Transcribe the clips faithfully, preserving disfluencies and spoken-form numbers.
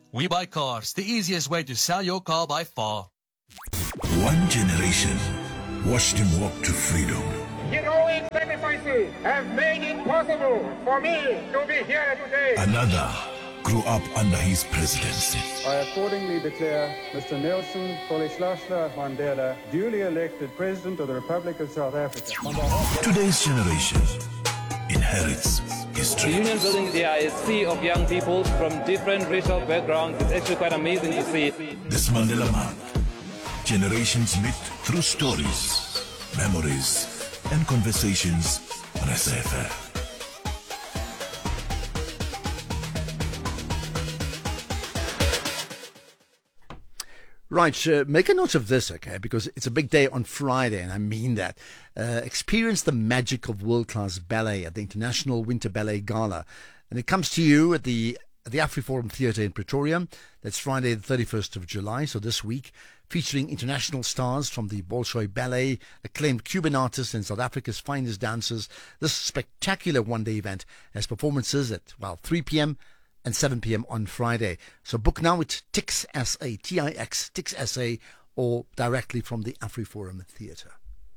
We Buy Cars, the easiest way to sell your car by far. One generation watched him walk to freedom. Heroic sacrifices have made it possible for me to be here today. Another grew up under his presidency. I accordingly declare Mister Nelson Rolihlahla Mandela duly elected President of the Republic of South Africa. Today's generation inherits The history. union building, there are a sea of young people from different racial backgrounds. It's actually quite amazing to see. This Mandela Month, generations meet through stories, memories, and conversations on S A F M. Right, uh, make a note of this, okay, because it's a big day on Friday, and I mean that. Uh, experience the magic of world-class ballet at the International Winter Ballet Gala. And it comes to you at the at the AfriForum Theatre in Pretoria. That's Friday the thirty-first of July, so this week, featuring international stars from the Bolshoi Ballet, acclaimed Cuban artists and South Africa's finest dancers. This spectacular one-day event has performances at, well, three p.m., and seven p.m. on Friday. So book now at Tix S A, T I X, Tix S A, or directly from the AfriForum Theatre.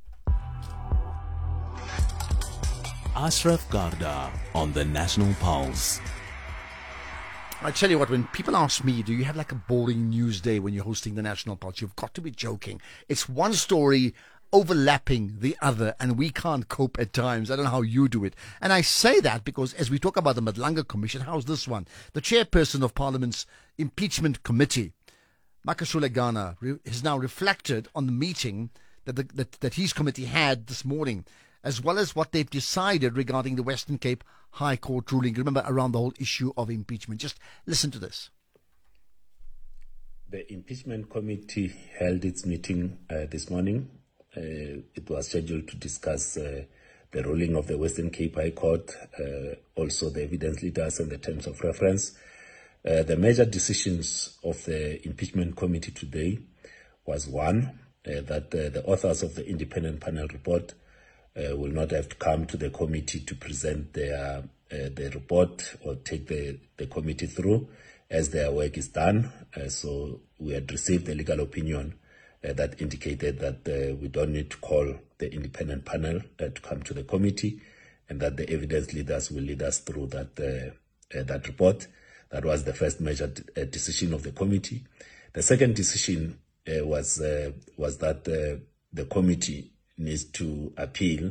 Ashraf Garda on the National Pulse. I tell you what, when people ask me, do you have like a boring news day when you're hosting the National Pulse? You've got to be joking. It's one story overlapping the other, and we can't cope at times. I don't know how you do it. And I say that because as we talk about the Madlanga Commission, how's this one? The chairperson of Parliament's Impeachment Committee, Makashule Ghana, re- has now reflected on the meeting that, the, that, that his committee had this morning, as well as what they've decided regarding the Western Cape High Court ruling. Remember, around the whole issue of impeachment. Just listen to this. The Impeachment Committee held its meeting uh, this morning. Uh, it was scheduled to discuss uh, the ruling of the Western Cape High Court, uh, also the evidence leaders and the terms of reference. Uh, the major decisions of the Impeachment Committee today was one, uh, that uh, the authors of the independent panel report uh, will not have to come to the committee to present their uh, the report or take the, the committee through as their work is done. Uh, so we had received the legal opinion Uh, that indicated that uh, we don't need to call the independent panel uh, to come to the committee, and that the evidence leaders will lead us through that uh, uh, that report. That was the first major d- uh, decision of the committee. The second decision uh, was uh, was that uh, the committee needs to appeal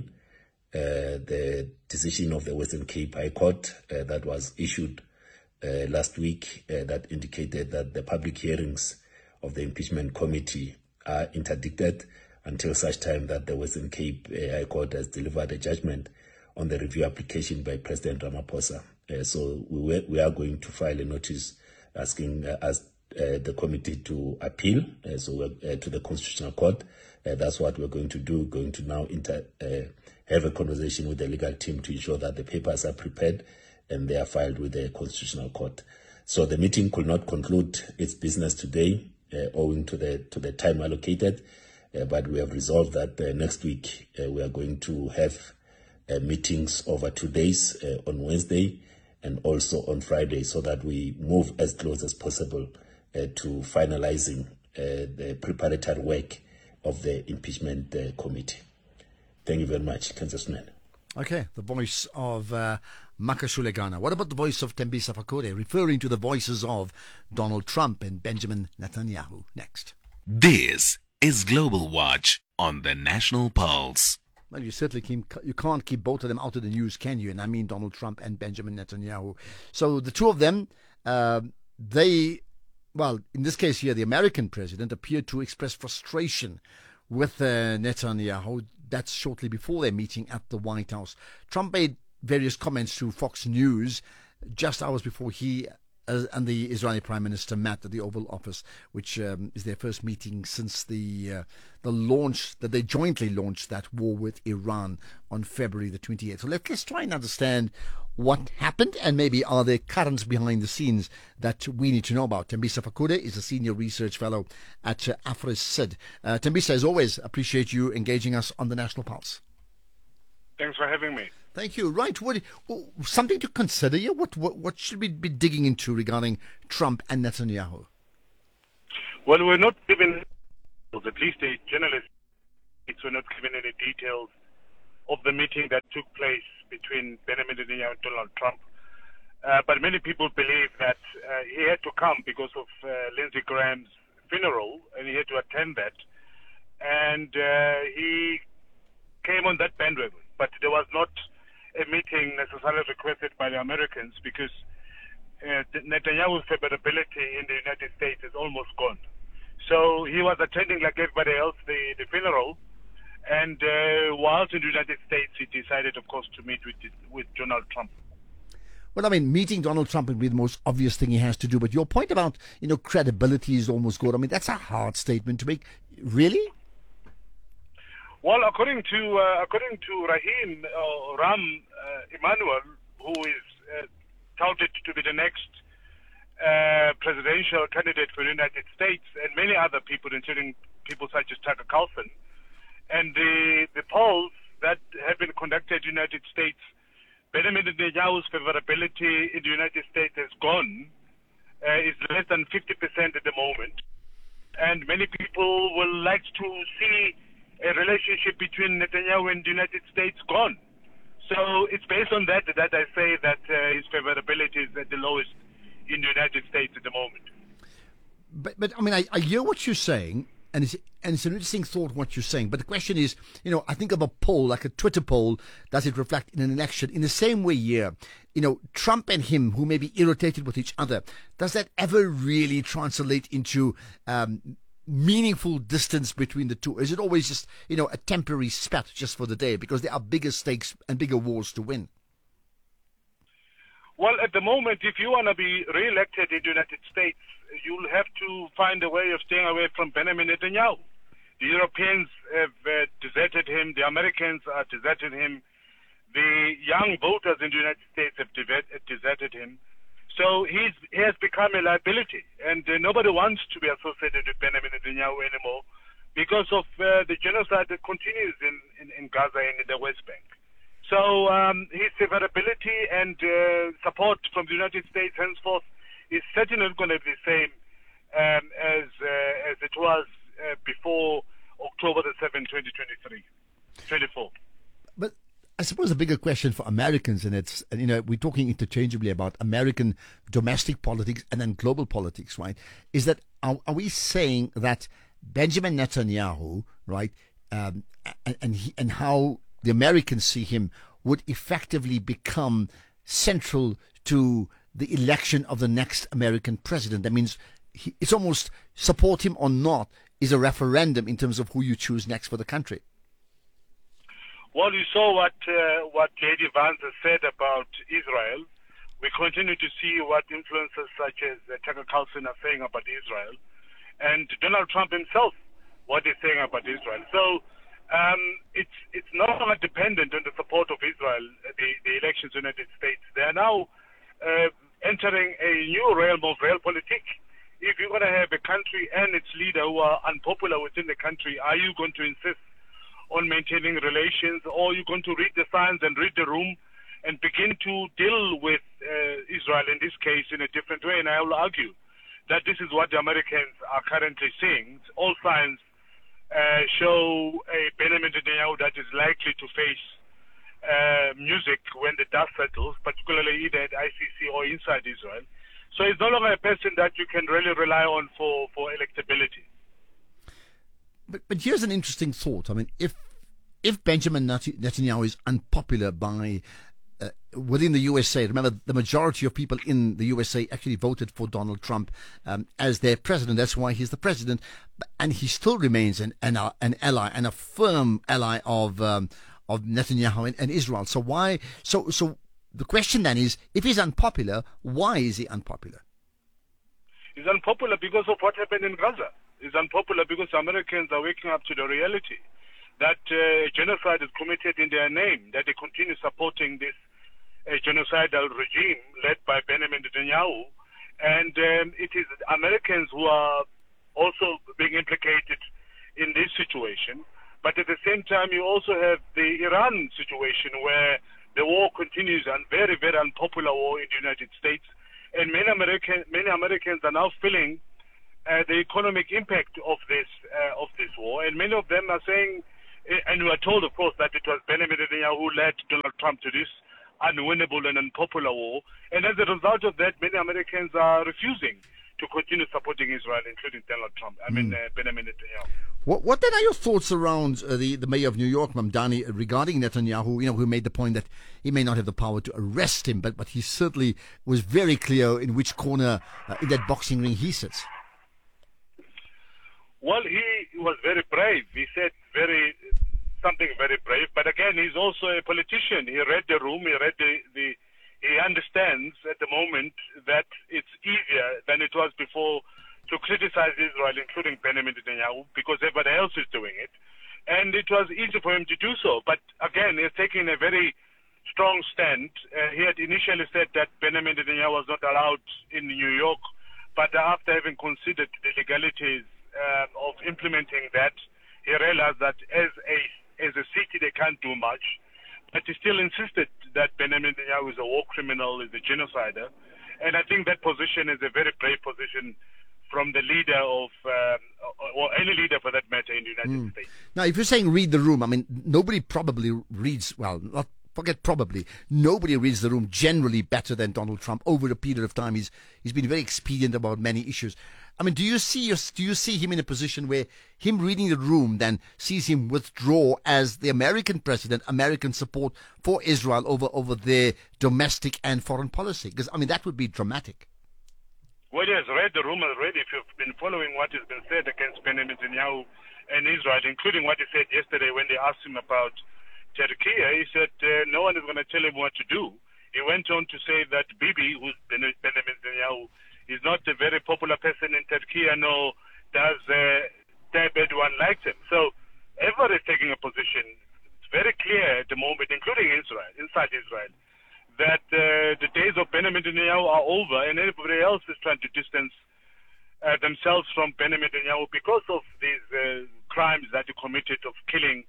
uh, the decision of the Western Cape High Court uh, that was issued uh, last week uh, that indicated that the public hearings of the impeachment committee are interdicted until such time that the Western Cape uh, High Court has delivered a judgment on the review application by President Ramaphosa. Uh, so we were, we are going to file a notice asking uh, as uh, the committee to appeal uh, so we're, uh, to the Constitutional Court. Uh, that's what we're going to do. Going to now inter, uh, have a conversation with the legal team to ensure that the papers are prepared and they are filed with the Constitutional Court. So the meeting could not conclude its business today, Uh, owing to the to the time allocated, uh, but we have resolved that uh, next week uh, we are going to have uh, meetings over two days uh, on Wednesday and also on Friday, so that we move as close as possible uh, to finalizing uh, the preparatory work of the impeachment uh, committee. Thank you very much, Kansas Man. Okay, the voice of uh, Makashule Ghana. What about the voice of Tembisa Fakode, referring to the voices of Donald Trump and Benjamin Netanyahu? Next. This is Global Watch on the National Pulse. Well, you certainly can, you can't keep both of them out of the news, can you? And I mean Donald Trump and Benjamin Netanyahu. So the two of them, uh, they, well, in this case here, the American president appeared to express frustration with uh, Netanyahu. That's shortly before their meeting at the White House. Trump made various comments to Fox News just hours before he uh, and the Israeli Prime Minister met at the Oval Office, which um, is their first meeting since the uh, the launch, that they jointly launched that war with Iran on February the twenty-eighth. So let, let's try and understand what happened, and maybe are there currents behind the scenes that we need to know about. Tembisa Fakode is a senior research fellow at uh, AfriSID. Uh, Tembisa, as always, appreciate you engaging us on the National Pulse. Thanks for having me. Thank you. Right. What, something to consider here? What, what what should we be digging into regarding Trump and Netanyahu? Well, we're not given, at least the journalists were not given any details of the meeting that took place between Benjamin Netanyahu and Donald Trump. Uh, but many people believe that uh, he had to come because of uh, Lindsey Graham's funeral, and he had to attend that. And uh, he came on that bandwagon. But there was not a meeting necessarily requested by the Americans because uh, Netanyahu's favorability in the United States is almost gone. So he was attending, like everybody else, the, the funeral. And uh, whilst in the United States, he decided, of course, to meet with, with Donald Trump. Well, I mean, meeting Donald Trump would be the most obvious thing he has to do. But your point about, you know, credibility is almost gone. I mean, that's a hard statement to make. Really? Well, according to uh, according to Rahim uh, Ram uh, Emanuel, who is uh, touted to be the next uh, presidential candidate for the United States, and many other people, including people such as Tucker Carlson, and the the polls that have been conducted in the United States, Benjamin Netanyahu's favorability in the United States has gone, uh, is less than fifty percent at the moment. And many people will like to see a relationship between Netanyahu and the United States gone. So it's based on that that I say that uh, his favorability is at the lowest in the United States at the moment. But, but I mean, I, I hear what you're saying, and it's, and it's an interesting thought what you're saying. But the question is, you know, I think of a poll, like a Twitter poll, does it reflect in an election? In the same way here, you know, Trump and him, who may be irritated with each other, does that ever really translate into um, meaningful distance between the two? Is it always just, you know, a temporary spat just for the day because there are bigger stakes and bigger wars to win? Well, at the moment, if you want to be re-elected in the United States, you'll have to find a way of staying away from Benjamin Netanyahu. The Europeans have uh, deserted him. The Americans have deserted him. The young voters in the United States have deserted him. So he's, he has become a liability, and uh, nobody wants to be associated with Benjamin Netanyahu anymore because of uh, the genocide that continues in, in, in Gaza and in the West Bank. So um, his favorability and uh, support from the United States henceforth is certainly not going to be the same um, as uh, as it was uh, before October the seventh, twenty twenty-three, twenty-four. But I suppose the bigger question for Americans, and it's, and, you know, we're talking interchangeably about American domestic politics and then global politics, right? Is that are, are we saying that Benjamin Netanyahu, right, um, and and, he, and how the Americans see him would effectively become central to the election of the next American president? That means he, it's almost support him or not is a referendum in terms of who you choose next for the country. Well, you saw what uh, what Lady Vance has said about Israel. We continue to see what influencers such as uh, Tucker Carlson are saying about Israel, and Donald Trump himself, what he's saying about Israel. So um, it's it's no longer dependent on the support of Israel, the, the elections in the United States. They are now uh, entering a new realm of realpolitik. If you're going to have a country and its leader who are unpopular within the country, are you going to insist on maintaining relations, or are you going to read the signs and read the room and begin to deal with uh, Israel in this case in a different way? And I will argue that this is what the Americans are currently seeing. All signs uh, show a Benjamin Netanyahu that is likely to face uh, music when the dust settles, particularly either at I C C or inside Israel. So he's no longer a person that you can really rely on for, for electability. But but here's an interesting thought. I mean, if if Benjamin Netanyahu is unpopular by uh, within the U S A, remember the majority of people in the U S A actually voted for Donald Trump um, as their president. That's why he's the president, and he still remains an an, an ally and a firm ally of um, of Netanyahu and, and Israel. So why? So so the question then is, if he's unpopular, why is he unpopular? He's unpopular because of what happened in Gaza. Is unpopular because Americans are waking up to the reality that uh, genocide is committed in their name, that they continue supporting this uh, genocidal regime led by Benjamin Netanyahu. And um, it is Americans who are also being implicated in this situation. But at the same time, you also have the Iran situation where the war continues, and very, very unpopular war in the United States. And many American, many Americans are now feeling uh, the economic impact of this uh, of this war. And many of them are saying, and we are told, of course, that it was Benjamin Netanyahu who led Donald Trump to this unwinnable and unpopular war. And as a result of that, many Americans are refusing to continue supporting Israel, including Donald Trump. I mean, uh, Benjamin Netanyahu. What, what then are your thoughts around uh, the, the mayor of New York, Mamdani, regarding Netanyahu, you know, who made the point that he may not have the power to arrest him, but, but he certainly was very clear in which corner uh, in that boxing ring he sits? Well, he was very brave. He said very something very brave. But again, he's also a politician. He read the room. He read the, the he understands at the moment that it's easier than it was before to criticize Israel, including Benjamin Netanyahu, because everybody else is doing it. And it was easy for him to do so. But again, he's taking a very strong stand. Uh, he had initially said that Benjamin Netanyahu was not allowed in New York, but after having considered the legalities uh, of implementing that, he realized that as a as a city they can't do much. But he still insisted that Benjamin Netanyahu is a war criminal, is a genocider. And I think that position is a very brave position from the leader of, um, or any leader for that matter, in the United mm. States. Now, if you're saying read the room, I mean, nobody probably reads, well, not forget probably, nobody reads the room generally better than Donald Trump over a period of time. He's He's been very expedient about many issues. I mean, do you see your, do you see him in a position where him reading the room then sees him withdraw as the American president, American support for Israel over, over their domestic and foreign policy? Because, I mean, that would be dramatic. Well, he has read the room already. If you've been following what has been said against Benjamin Netanyahu and Israel, including what he said yesterday when they asked him about Turkey, he said uh, no one is going to tell him what to do. He went on to say that Bibi, who's Benjamin Netanyahu, is not a very popular person in Turkey, nor does uh, Tayyip Erdogan like him. So everybody is taking a position. It's very clear at the moment, including Israel, inside Israel, that uh, the days of Benjamin Netanyahu are over, and everybody else is trying to distance uh, themselves from Benjamin Netanyahu because of these uh, crimes that he committed of killing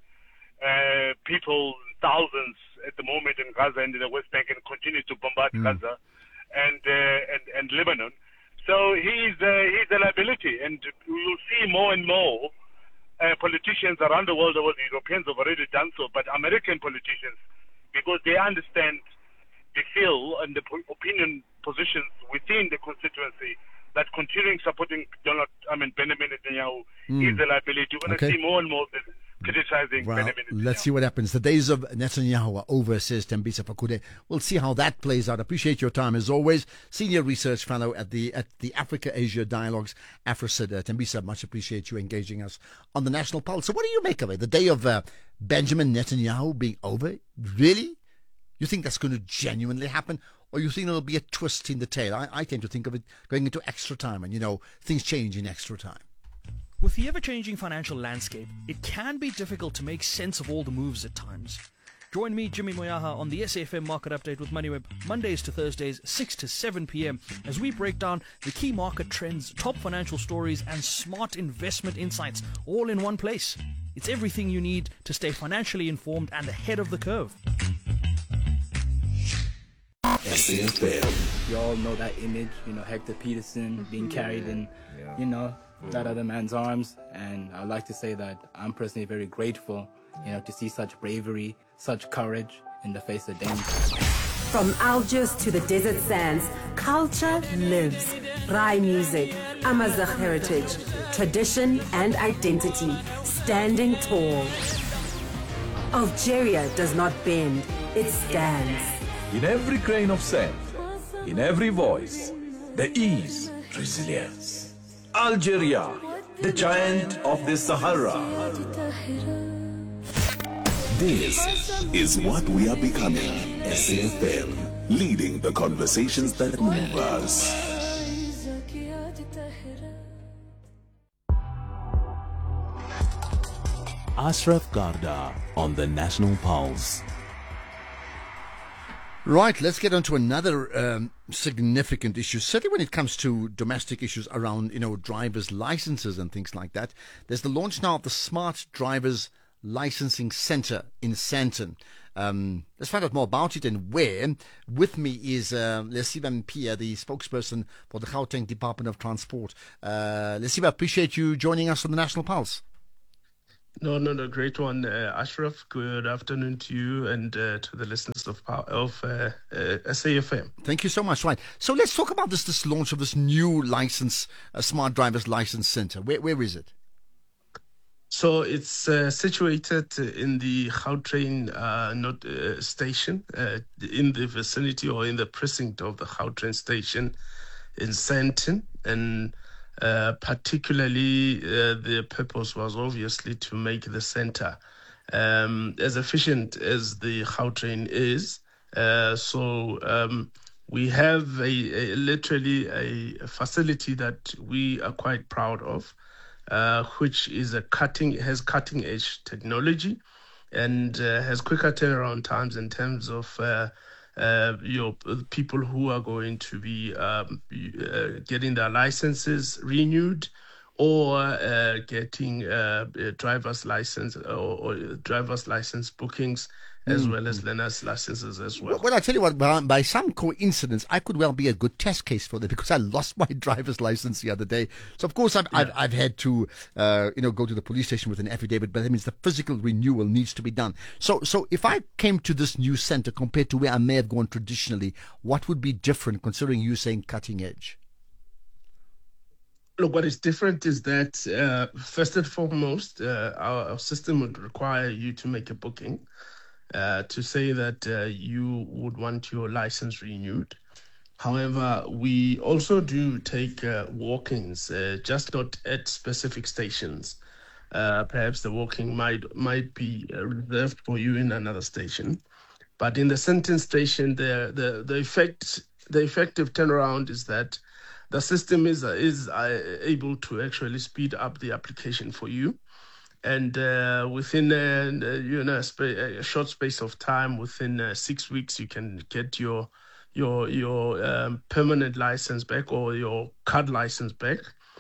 uh, people, thousands at the moment in Gaza and in the West Bank, and continue to bombard mm. Gaza and, uh, and and Lebanon. So he's uh, he's a liability, and we will see more and more uh, politicians around the world. The Europeans have already done so, but American politicians, because they understand the feel and the opinion positions within the constituency, that continuing supporting Donald, I mean Benjamin Netanyahu mm. is a liability. We're going to okay. see more and more criticizing well, Benjamin Netanyahu. Let's see what happens. The days of Netanyahu are over, says Tembisa Fakude. We'll see how that plays out. Appreciate your time as always. Senior Research Fellow at the at the Africa-Asia Dialogues, AfroCid. Uh, Tembisa, much appreciate you engaging us on the National Pulse. So what do you make of it? The day of uh, Benjamin Netanyahu being over? Really? You think that's going to genuinely happen? Or you think it'll be a twist in the tail? I, I tend to think of it going into extra time, and, you know, things change in extra time. With the ever-changing financial landscape, it can be difficult to make sense of all the moves at times. Join me, Jimmy Moyaha, on the S A F M Market Update with MoneyWeb, Mondays to Thursdays, six to seven p.m, as we break down the key market trends, top financial stories, and smart investment insights, all in one place. It's everything you need to stay financially informed and ahead of the curve. S A F M. You all know that image, you know, Hector Peterson being carried in, you know, that other man's arms. And I'd like to say that I'm personally very grateful, you know, to see such bravery, such courage in the face of danger. From Algiers to the desert sands, culture lives. Rai music, Amazigh heritage, tradition and identity, standing tall. Algeria does not bend, it stands. In every grain of sand, in every voice, there is resilience. Algeria, the giant of the Sahara. This is what we are becoming. S A F M, leading the conversations that move us. Ashraf Garda on the National Pulse. Right, let's get on to another um, significant issue, certainly when it comes to domestic issues around, you know, driver's licenses and things like that. There's the launch now of the Smart Drivers Licensing Centre in Sandton. Um, let's find out more about it and where. With me is uh, Lesiba Mpia, the spokesperson for the Gauteng Department of Transport. Uh, Lesiba, appreciate you joining us on the National Pulse. No, no, no, great one, uh, Ashraf. Good afternoon to you and uh, to the listeners of of uh, uh, S A F M. Thank you so much. Right. So let's talk about this this launch of this new license, uh, Smart Drivers License Center. Where where is it? So it's uh, situated in the Gautrain uh, not, uh, station, uh, in the vicinity or in the precinct of the Gautrain station in Sandton, and Uh, particularly, uh, the purpose was obviously to make the center um, as efficient as the Gautrain is. Uh, so um, we have a, a literally a, a facility that we are quite proud of, uh, which is a cutting has cutting edge technology, and uh, has quicker turnaround times in terms of Uh, Uh, you know, people who are going to be um, uh, getting their licenses renewed, or uh, getting uh, a driver's license or, or driver's license bookings, as mm. well as learner's licenses as well. Well, I tell you what, by some coincidence, I could well be a good test case for that, because I lost my driver's license the other day. So, of course, I've, yeah. I've, I've had to, uh, you know, go to the police station with an affidavit, but that means the physical renewal needs to be done. So, so if I came to this new center compared to where I may have gone traditionally, what would be different, considering you saying cutting edge? Look, what is different is that, uh, first and foremost, uh, our, our system would require you to make a booking. Uh, to say that uh, you would want your license renewed. However, we also do take uh, walk-ins, uh, just not at specific stations. Uh, perhaps the walk-in might might be uh, reserved for you in another station, but in the Sandton station, the the the effect the effective turnaround is that the system is uh, is uh, able to actually speed up the application for you. And uh, within uh, you know a, sp- a short space of time, within uh, six weeks, you can get your your your um, permanent license back or your card license back.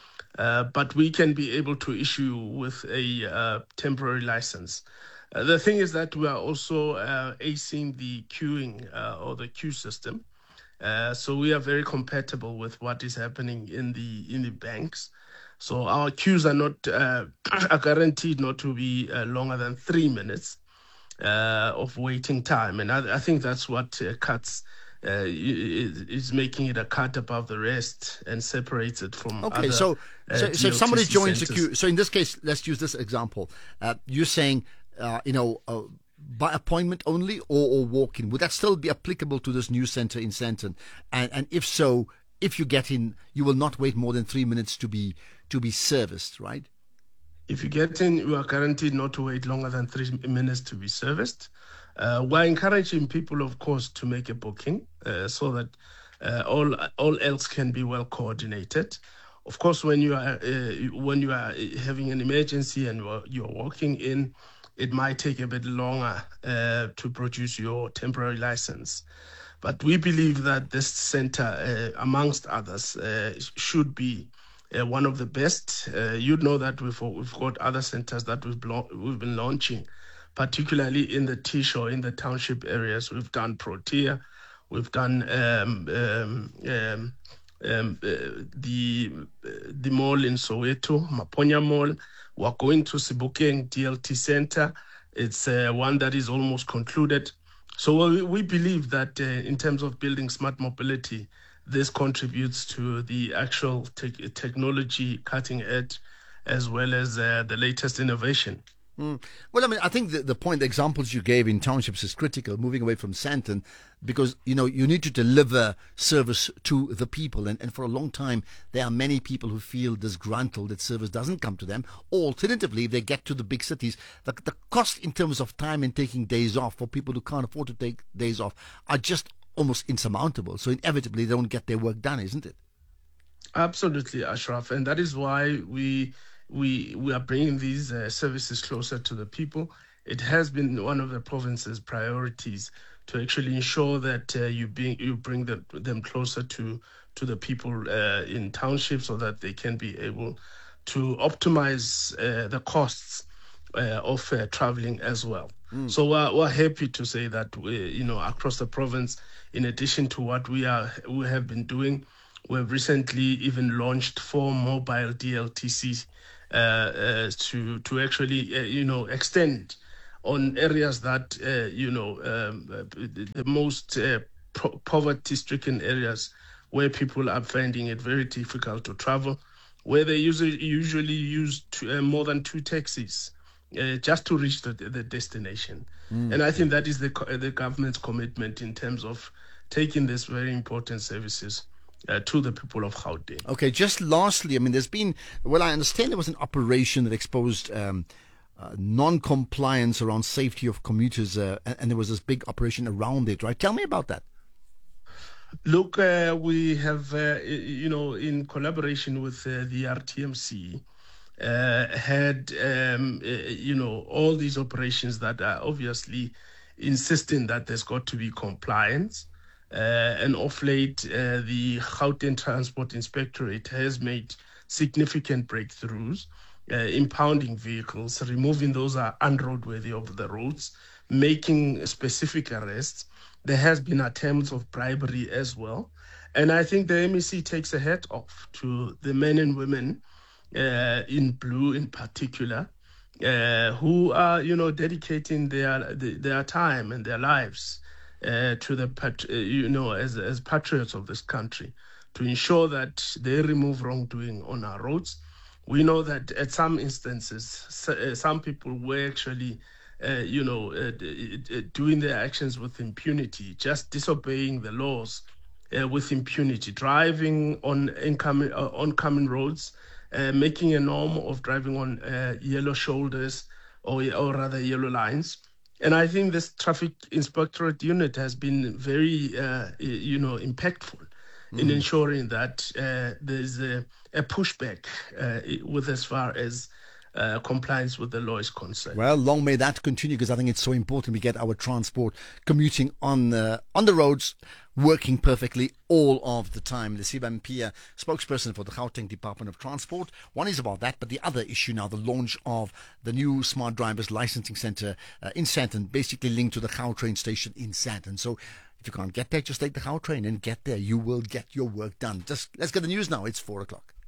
Uh, but we can be able to issue with a uh, temporary license. Uh, the thing is that we are also uh, acing the queuing uh, or the queue system, uh, so we are very compatible with what is happening in the in the banks. So our queues are not uh, are guaranteed not to be uh, longer than three minutes uh, of waiting time, and I, I think that's what uh, cuts uh, is, is making it a cut above the rest and separates it from. Okay, other, so uh, so, so if somebody joins centers. the queue, so in this case, let's use this example. Uh, you're saying, uh, you know, uh, by appointment only or, or walk-in. Would that still be applicable to this new center in Sandton? And and if so, if you get in, you will not wait more than three minutes to be to be serviced, right? If you get in, you are guaranteed not to wait longer than three minutes to be serviced. Uh, we're encouraging people, of course, to make a booking uh, so that uh, all all else can be well coordinated. Of course, when you are uh, when you are having an emergency and you're, you're walking in, it might take a bit longer uh, to produce your temporary license. But we believe that this center, uh, amongst others, uh, should be uh, one of the best. Uh, you know that we've we've got other centers that we've blo- we've been launching, particularly in the Tish or in the township areas. We've done Protea, we've done um, um, um, um, uh, the the mall in Soweto, Maponya Mall. We're going to Sebokeng D L T Center. It's uh, one that is almost concluded. So we, we believe that uh, in terms of building smart mobility, this contributes to the actual te- technology cutting edge, as well as uh, the latest innovation. Mm. Well, I mean, I think the, the point, the examples you gave in townships is critical, moving away from Sandton, because, you know, you need to deliver service to the people. And, and for a long time, there are many people who feel disgruntled that service doesn't come to them. Or alternatively, if they get to the big cities, the, the cost in terms of time and taking days off for people who can't afford to take days off are just almost insurmountable. So inevitably, they don't get their work done, isn't it? Absolutely, Ashraf. And that is why we... We we are bringing these uh, services closer to the people. It has been one of the province's priorities to actually ensure that uh, you bring you bring them, them closer to to the people uh, in townships, so that they can be able to optimize uh, the costs uh, of uh, traveling as well. Mm. So uh, we're happy to say that we, you know, across the province, in addition to what we are we have been doing, we've recently even launched four mobile D L T Cs uh, uh, to to actually uh, you know extend on areas that uh, you know um, uh, the, the most uh, po- poverty-stricken areas where people are finding it very difficult to travel, where they usually usually use two, uh, more than two taxis uh, just to reach the, the destination. Mm. And I think that is the the government's commitment in terms of taking these very important services uh, to the people of Gauteng. Okay, just lastly, I mean, there's been, well, I understand there was an operation that exposed um, uh, non-compliance around safety of commuters, uh, and, and there was this big operation around it, right? Tell me about that. Look, uh, we have, uh, you know, in collaboration with uh, the R T M C, uh, had, um, uh, you know, all these operations that are obviously insisting that there's got to be compliance. Uh, and of late, uh, the Gauteng Transport Inspectorate has made significant breakthroughs, uh, impounding vehicles, removing those are unroadworthy of the roads, making specific arrests. There has been attempts of bribery as well. And I think the M E C takes a hat off to the men and women uh, in blue in particular, uh, who are, you know, dedicating their their time and their lives uh, to the, pat- uh, you know, as as patriots of this country, to ensure that they remove wrongdoing on our roads. We know that at some instances, some people were actually Uh, you know, uh, uh, doing their actions with impunity, just disobeying the laws uh, with impunity, driving on incoming uh, oncoming roads, uh, making a norm of driving on uh, yellow shoulders or, or rather yellow lines. And I think this traffic inspectorate unit has been very, uh, you know, impactful mm. in ensuring that uh, there's a, a pushback uh, with as far as Uh, compliance with the law is concerned. Well, long may that continue, because I think it's so important we get our transport commuting on uh, on the roads working perfectly all of the time. Lesiba Mpia, spokesperson for the Gauteng Department of Transport. One is about that, but the other issue now, the launch of the new Smart Drivers Licensing Centre uh, in Sandton, basically linked to the Gautrain station in Sandton. So if you can't get there, just take the Gautrain and get there. You will get your work done. Just let's get the news now. It's four o'clock.